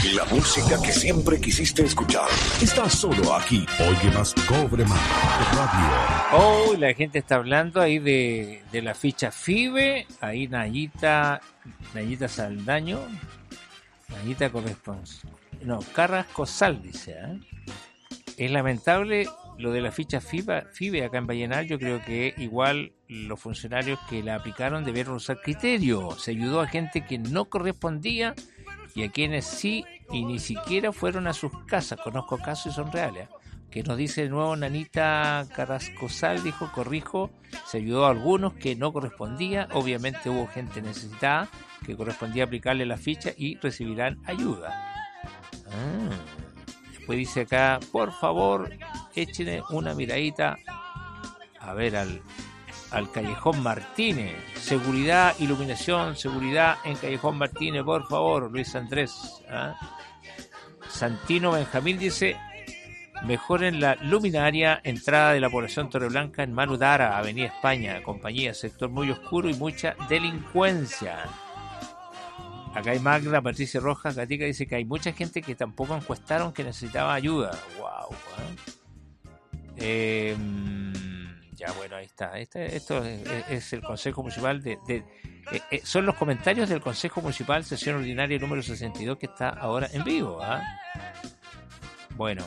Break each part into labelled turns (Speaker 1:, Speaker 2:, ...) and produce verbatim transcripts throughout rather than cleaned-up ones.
Speaker 1: La música que siempre quisiste escuchar está solo aquí. Oye Más, Cobre Más Radio.
Speaker 2: Oh, la gente está hablando ahí de, de la ficha FIBE. Ahí Nayita, Nayita Saldaño. Nayita corresponde. No, Carrascosal dice, ¿eh? Es lamentable lo de la ficha FIBA, FIBE acá en Vallenar. Yo creo que igual los funcionarios que la aplicaron debieron usar criterio. Se ayudó a gente que no correspondía y a quienes sí y ni siquiera fueron a sus casas. Conozco casos y son reales. Que nos dice de nuevo Nanita Carrascosal, dijo, corrijo, se ayudó a algunos que no correspondía. Obviamente hubo gente necesitada que correspondía aplicarle la ficha y recibirán ayuda. Ah. Después dice acá, por favor, échenle una miradita a ver al, al Callejón Martínez. Seguridad, iluminación, seguridad en Callejón Martínez, por favor, Luis Andrés. ¿Ah? Santino Benjamín dice, mejoren la luminaria, entrada de la población Torreblanca en Manudara, Avenida España, compañía, sector muy oscuro y mucha delincuencia. Acá hay Magda, Patricia Rojas, Gatica dice que hay mucha gente que tampoco encuestaron que necesitaba ayuda. Wow. ¿eh? Eh, ya, bueno, ahí está. Este, esto es, es el Consejo Municipal de... de eh, eh, son los comentarios del Consejo Municipal, sesión ordinaria número sesenta y dos, que está ahora en vivo. ¿eh? Bueno.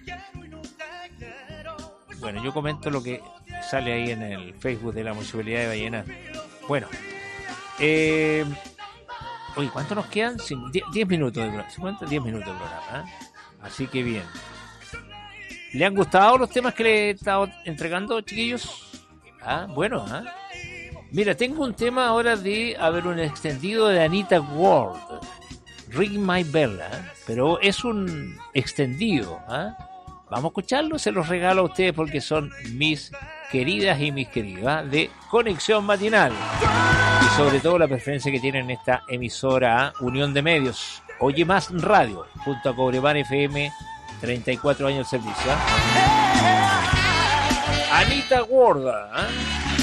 Speaker 2: Bueno, yo comento lo que sale ahí en el Facebook de la Municipalidad de Vallenar. Bueno. Eh... Oye, ¿cuánto nos quedan? diez minutos de programa. cincuenta, diez minutos de programa. ¿eh? Así que bien. ¿Le han gustado los temas que le he estado entregando, chiquillos? Ah, bueno, ¿eh? Mira, tengo un tema ahora de, a ver, un extendido de Anita Ward. Ring My Bell, ¿eh? Pero es un extendido. ¿eh? Vamos a escucharlo, se los regalo a ustedes porque son mis queridas y mis queridas, ¿eh? De Conexión Matinal. Y sobre todo la preferencia que tienen esta emisora, ¿eh? Unión de Medios, Oye Más Radio, junto a Cobrebar F M, treinta y cuatro años de servicio. ¿eh? Anita Gorda, ¿eh?